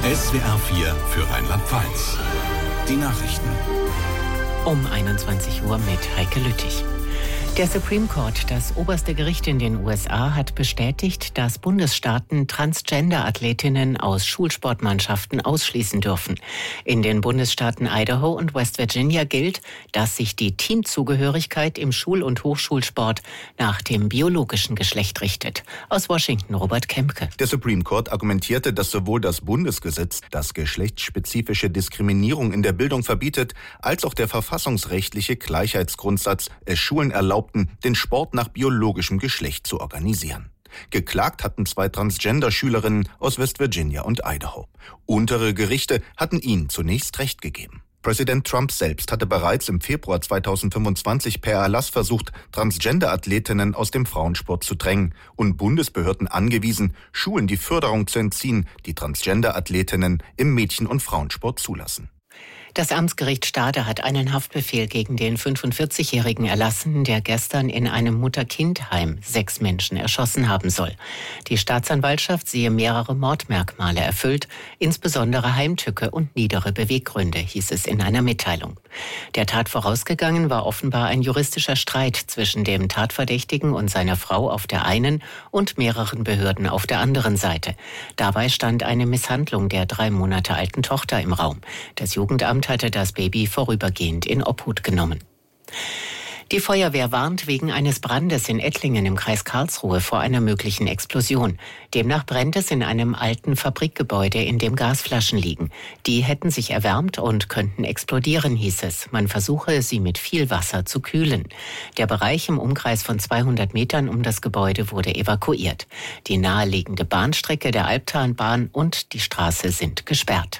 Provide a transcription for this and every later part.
SWR 4 für Rheinland-Pfalz. Die Nachrichten. Um 21 Uhr mit Heike Lüttich. Der Supreme Court, das oberste Gericht in den USA, hat bestätigt, dass Bundesstaaten Transgender-Athletinnen aus Schulsportmannschaften ausschließen dürfen. In den Bundesstaaten Idaho und West Virginia gilt, dass sich die Teamzugehörigkeit im Schul- und Hochschulsport nach dem biologischen Geschlecht richtet. Aus Washington, Robert Kempke. Der Supreme Court argumentierte, dass sowohl das Bundesgesetz, das geschlechtsspezifische Diskriminierung in der Bildung verbietet, als auch der verfassungsrechtliche Gleichheitsgrundsatz es Schulen erlaubt, den Sport nach biologischem Geschlecht zu organisieren. Geklagt hatten 2 Transgender-Schülerinnen aus West Virginia und Idaho. Untere Gerichte hatten ihnen zunächst Recht gegeben. Präsident Trump selbst hatte bereits im Februar 2025 per Erlass versucht, Transgender-Athletinnen aus dem Frauensport zu drängen und Bundesbehörden angewiesen, Schulen die Förderung zu entziehen, die Transgender-Athletinnen im Mädchen- und Frauensport zulassen. Das Amtsgericht Stade hat einen Haftbefehl gegen den 45-Jährigen erlassen, der gestern in einem Mutter-Kind-Heim 6 Menschen erschossen haben soll. Die Staatsanwaltschaft sehe mehrere Mordmerkmale erfüllt, insbesondere Heimtücke und niedere Beweggründe, hieß es in einer Mitteilung. Der Tat vorausgegangen war offenbar ein juristischer Streit zwischen dem Tatverdächtigen und seiner Frau auf der einen und mehreren Behörden auf der anderen Seite. Dabei stand eine Misshandlung der 3 Monate alten Tochter im Raum. Das Jugendamt hatte das Baby vorübergehend in Obhut genommen. Die Feuerwehr warnt wegen eines Brandes in Ettlingen im Kreis Karlsruhe vor einer möglichen Explosion. Demnach brennt es in einem alten Fabrikgebäude, in dem Gasflaschen liegen. Die hätten sich erwärmt und könnten explodieren, hieß es. Man versuche, sie mit viel Wasser zu kühlen. Der Bereich im Umkreis von 200 Metern um das Gebäude wurde evakuiert. Die naheliegende Bahnstrecke der Albtalbahn und die Straße sind gesperrt.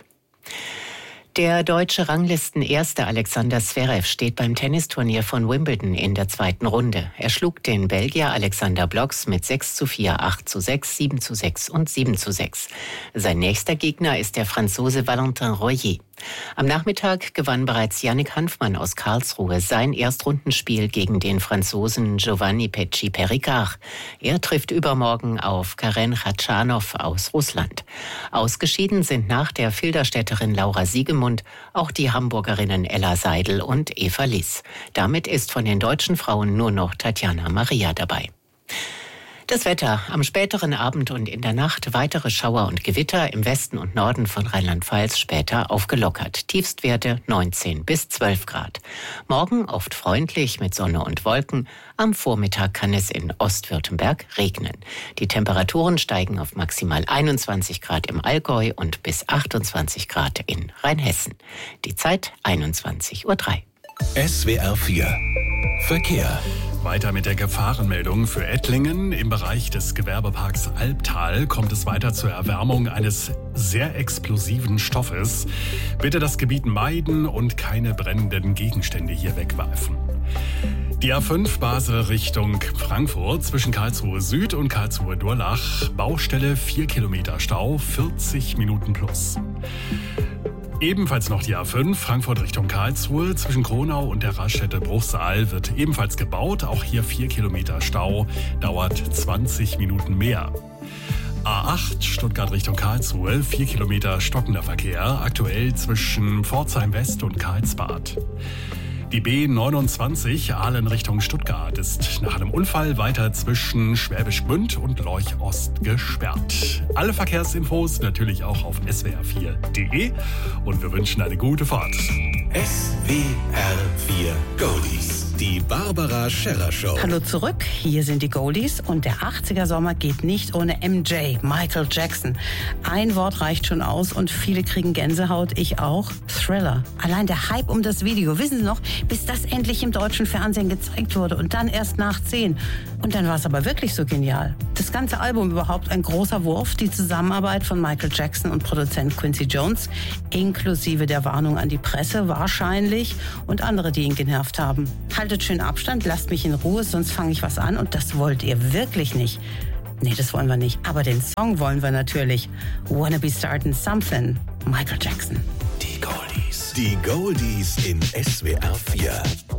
Der deutsche Ranglisten-Erste Alexander Zverev steht beim Tennisturnier von Wimbledon in der 2. Runde. Er schlug den Belgier Alexander Bloks mit 6:4, 8:6, 7:6 und 7:6. Sein nächster Gegner ist der Franzose Valentin Royer. Am Nachmittag gewann bereits Yannick Hanfmann aus Karlsruhe sein Erstrundenspiel gegen den Franzosen Giovanni Pecci-Perricard. Er trifft übermorgen auf Karen Khachanov aus Russland. Ausgeschieden sind nach der Filderstädterin Laura Siegemund auch die Hamburgerinnen Ella Seidel und Eva Liss. Damit ist von den deutschen Frauen nur noch Tatjana Maria dabei. Das Wetter: am späteren Abend und in der Nacht weitere Schauer und Gewitter, im Westen und Norden von Rheinland-Pfalz später aufgelockert. Tiefstwerte 19 bis 12 Grad. Morgen oft freundlich mit Sonne und Wolken. Am Vormittag kann es in Ostwürttemberg regnen. Die Temperaturen steigen auf maximal 21 Grad im Allgäu und bis 28 Grad in Rheinhessen. Die Zeit 21:03 Uhr. SWR 4 Verkehr. Weiter mit der Gefahrenmeldung für Ettlingen. Im Bereich des Gewerbeparks Albtal kommt es weiter zur Erwärmung eines sehr explosiven Stoffes. Bitte das Gebiet meiden und keine brennenden Gegenstände hier wegwerfen. Die A5 Basel Richtung Frankfurt zwischen Karlsruhe Süd und Karlsruhe Durlach. Baustelle 4 Kilometer Stau, 40 Minuten plus. Ebenfalls noch die A5 Frankfurt Richtung Karlsruhe zwischen Kronau und der Raststätte Bruchsal wird ebenfalls gebaut. Auch hier 4 Kilometer Stau, dauert 20 Minuten mehr. A8 Stuttgart Richtung Karlsruhe, 4 Kilometer stockender Verkehr, aktuell zwischen Pforzheim West und Karlsbad. Die B29 Aalen Richtung Stuttgart ist nach einem Unfall weiter zwischen Schwäbisch Gmünd und Lorch Ost gesperrt. Alle Verkehrsinfos natürlich auch auf swr4.de und wir wünschen eine gute Fahrt. SWR 4 Goldies. Die Barbara Scherrer Show. Hallo zurück, hier sind die Goldies und der 80er Sommer geht nicht ohne MJ, Michael Jackson. Ein Wort reicht schon aus und viele kriegen Gänsehaut, ich auch. Thriller. Allein der Hype um das Video, wissen Sie noch, bis das endlich im deutschen Fernsehen gezeigt wurde und dann erst nach 10. Und dann war es aber wirklich so genial. Das ganze Album überhaupt ein großer Wurf, die Zusammenarbeit von Michael Jackson und Produzent Quincy Jones, inklusive der Warnung an die Presse wahrscheinlich und andere, die ihn genervt haben. Haltet schön Abstand, lasst mich in Ruhe, sonst fange ich was an und das wollt ihr wirklich nicht. Nee, das wollen wir nicht, aber den Song wollen wir natürlich. Wanna be starting something, Michael Jackson. Die Goldies. Die Goldies in SWR 4.